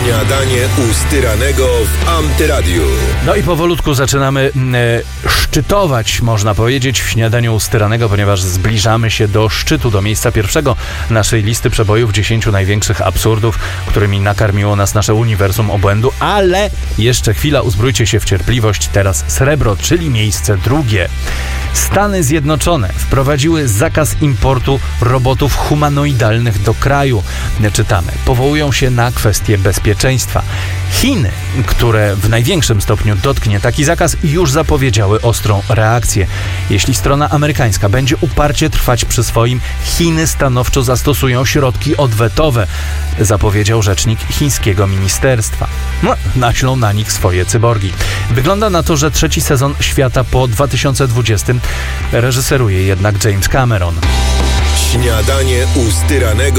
Śniadanie u Styranego w Antyradiu. No i powolutku zaczynamy szczytować, można powiedzieć, w Śniadaniu u Styranego, ponieważ zbliżamy się do szczytu, do miejsca pierwszego naszej listy przebojów 10 największych absurdów, którymi nakarmiło nas nasze uniwersum obłędu, ale jeszcze chwila, uzbrójcie się w cierpliwość, teraz srebro, czyli miejsce drugie. Stany Zjednoczone wprowadziły zakaz importu robotów humanoidalnych do kraju. Czytamy, powołują się na kwestie bezpieczeństwa. Chiny, które w największym stopniu dotknie taki zakaz, już zapowiedziały ostrą reakcję. Jeśli strona amerykańska będzie uparcie trwać przy swoim, Chiny stanowczo zastosują środki odwetowe, zapowiedział rzecznik chińskiego ministerstwa. Naślą na nich swoje cyborgi. Wygląda na to, że trzeci sezon Świata po 2020 reżyseruje jednak James Cameron. Śniadanie u Styranego